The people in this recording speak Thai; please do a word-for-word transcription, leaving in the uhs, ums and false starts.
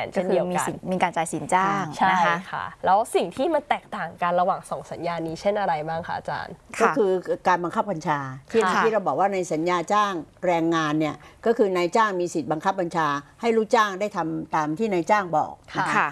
นเช่นเดียวกันมีการจ่ายสินจ้างใช่ค่ะแล้วสิ่งที่มันแตกต่างกันระหว่างสองสัญญานี้เช่นอะไรบ้างคะอาจารย์ก็คือการบังคับบัญชาที่ที่เราบอกว่าในสัญญาจ้างแรงงานเนี่ยก็คือนายจ้างมีสิทธิ์บังคับบัญชาให้ลูกจ้างได้ทำตามที่นายจ้างบอก